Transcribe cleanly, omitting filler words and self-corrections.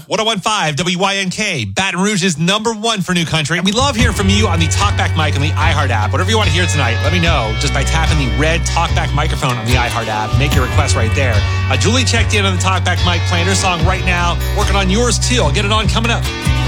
1015 WYNK, Baton Rouge is number one for new country. And we love hearing from you on the Talkback mic on the iHeart app. Whatever you want to hear tonight, let me know just by tapping the red Talkback microphone on the iHeart app. Make your request right there. Julie checked in on the Talkback mic, playing her song right now. Working on yours too. I'll get it on coming up.